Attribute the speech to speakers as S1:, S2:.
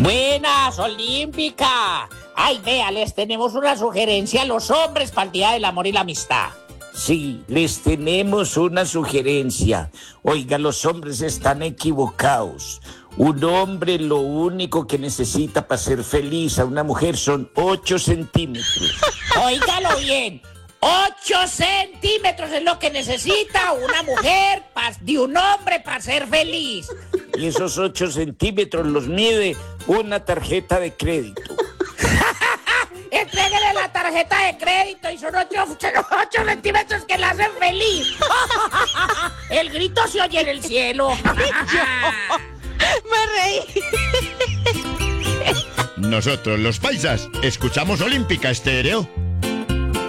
S1: Buenas, Olímpica. Ay, vea, les tenemos una sugerencia a los hombres para el Día del Amor y la Amistad.
S2: Sí, les tenemos una sugerencia. Oiga, los hombres están equivocados. Un hombre lo único que necesita para ser feliz a una mujer son 8 centímetros.
S1: Óigalo bien. 8 centímetros es lo que necesita una mujer de un hombre para ser feliz.
S2: Y esos 8 centímetros los mide una tarjeta de crédito.
S1: Entréguele la tarjeta de crédito y son 8 centímetros que la hacen feliz. El grito se oye en el cielo.
S3: Me reí.
S4: Nosotros los paisas escuchamos Olímpica Estéreo.